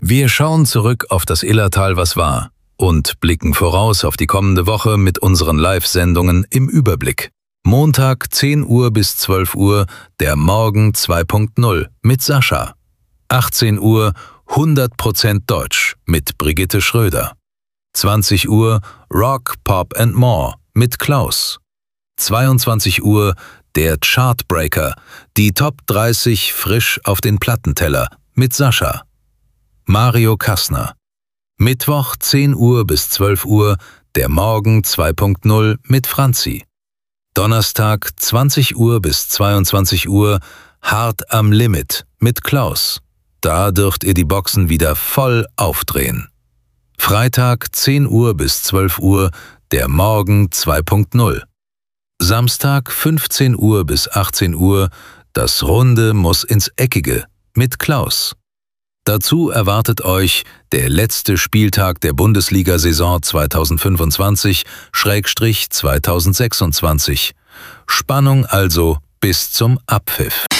Wir schauen zurück auf das Illertal, was war, und blicken voraus auf die kommende Woche mit unseren Live-Sendungen im Überblick. Montag 10 Uhr bis 12 Uhr der Morgen 2.0 mit Sascha. 18 Uhr 100% Deutsch mit Brigitte Schröder. 20 Uhr Rock, Pop and More mit Klaus. 22 Uhr der Chartbreaker, die Top 30 frisch auf den Plattenteller mit Sascha. Mario Kassner. Mittwoch 10 Uhr bis 12 Uhr der Morgen 2.0 mit Franzi. Donnerstag 20 Uhr bis 22 Uhr Hart am Limit mit Klaus. Da dürft ihr die Boxen wieder voll aufdrehen. Freitag 10 Uhr bis 12 Uhr der Morgen 2.0. Samstag 15 Uhr bis 18 Uhr das Runde muss ins Eckige mit Klaus. Dazu erwartet euch der letzte Spieltag der Bundesliga-Saison 2025/2026. Spannung also bis zum Abpfiff.